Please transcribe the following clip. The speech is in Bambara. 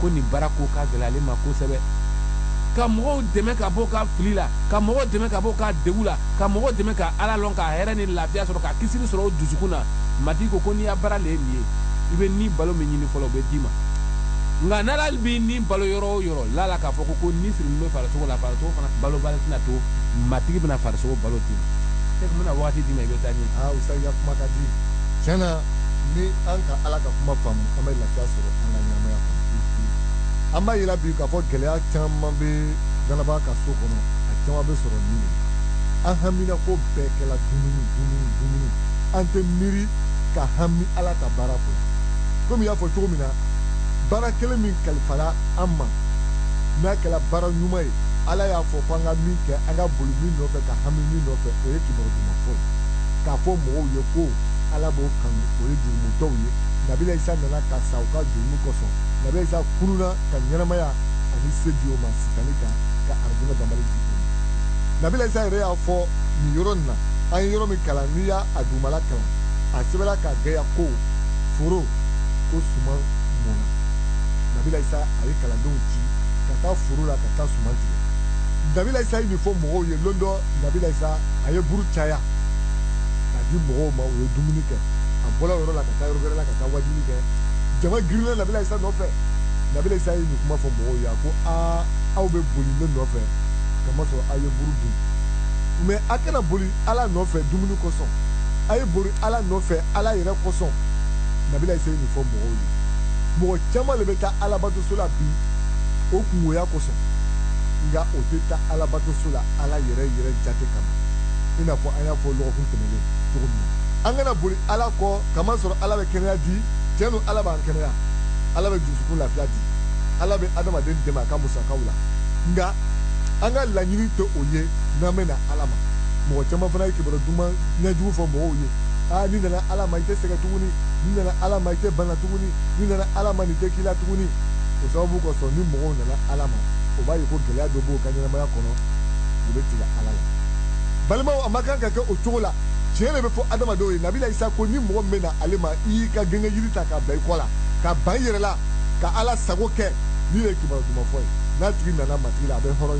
ko nin baara ko ka gɛlɛ ale ma kosɛbɛ ka mɔgɔw dɛmɛ ka bɔ ka fili la ka mɔgɔw dɛmɛ ka bɔ ka degun la ka mɔgɔw dɛmɛ ka Ala lɔn ka hɛrɛ ni lafiya sɔrɔ ka kisiri sɔrɔ o dusukun na matigi ko n'i ya baara le ye nin ye i bɛ ni balo min ɲini fɔlɔ o bɛ d'i ma nka n'Ala b'i ni balo yɔrɔ o yɔrɔ lala k'a fɔ ko ni sirilen bɛ farisogo la farisogo fana balo bali tɛna to matigi bɛna farisogo balo d'i ma e kun bɛna wagati d'i ma i bɛ taa ni Ustaz ya kuma ka di tiɲɛna ni an ka Ala ka kuma faamu an bɛ lafiya sɔrɔ an ka ɲɛnamaya kɔnɔ an b'a yira bi k'a fɔ gɛlɛya caman bɛ dalaba ka so kɔnɔ a caman bɛ sɔrɔ nin de an hamina ko bɛɛ kɛla dumuni an tɛ miiri ka hami Ala ka baara kɔ komi y'a fɔ cogo min na baara kelen min kalifala an ma n'a kɛla baara ɲuman ye Ala y'a fɔ ko an ka min kɛ an ka boli min nɔfɛ ka hami min nɔfɛ o ye kibaru duman fɔ ye k'a fɔ mɔgɔw ye ko Ala b'o kanu o ye jurumutɔw ye Nabila Isa nana ka sa u ka jurumu kosɔn Nabila Isa kuruna ka ɲɛnamaya ani se di o ma sitani kan ka arijinɛ banbali di o ma Nabila Isa yɛrɛ y'a fɔ nin yɔrɔ nin na an ye yɔrɔ min kalan n'i y'a dugumala kalan a sɛbɛnna ka gɛya ko foro ko suman mɔna Nabila Isa a ye kalandenw ci ka taa foro la ka taa suman tigɛ Nabila Isa ye nin fɔ mɔgɔw ye lon dɔ Nabila Isa a ye buru caya k'a di mɔgɔw ma o ye dumuni kɛ a bɔla yɔrɔ la ka taa yɔrɔ wɛrɛ la ka taa wajuli kɛ jama girinna Nabila Isa nɔfɛ Nabila Isa ye nin kuma fɔ mɔgɔw ye a ko aw bɛ boli ne nɔfɛ kamasɔrɔ aw ye buru dun mais a kana boli Ala nɔfɛ dumuni kosɔn a ye boli Ala nɔfɛ Ala yɛrɛ kosɔn Nabila Isa ye nin fɔ mɔgɔw ye mɔgɔ caman de bɛ taa Alabatoso la bi o kungoya kosɔn nka o tɛ taa Alabatoso la Ala yɛrɛ jate kama i n'a fɔ an y'a fɔ lɔgɔkun tɛmɛnen cogo min na an kana boli Ala kɔ kamasɔrɔ Ala bɛ kɛnɛya di tiɲɛ don Ala b'an kɛnɛya Ala bɛ dusukun lafiya di Ala bɛ adamaden dɛmɛ a ka musakaw la nka an ka laɲini tɛ o ye n'an bɛ na Ala ma mɔgɔ caman fana ye kibaru duman ɲɛjugu fɔ mɔgɔw ye ni nana Ala ma i tɛ sɛgɛn tuguni ni nana Ala ma i tɛ bana tuguni ni nana Ala ma nin tɛ k'i la tuguni o sababu kosɔn ni mɔgɔw nana Ala ma o b'a ye ko gɛlɛya dɔ b'o ka ɲɛnamaya kɔnɔ u bɛ tigɛ Ala la balimaw a ma kan ka kɛ o cogo la tiɲɛ de bɛ fɔ adamadenw ye Nabila Isa ko ni mɔgɔ min bɛ na ale ma i y'i ka gɛngɛ yiri ta k'a bila i kɔ la ka ban i yɛrɛ la ka Ala sago kɛ n'i ye kibaru duman fɔ ye n'a tigi nana matigi la a bɛ hɔrɔn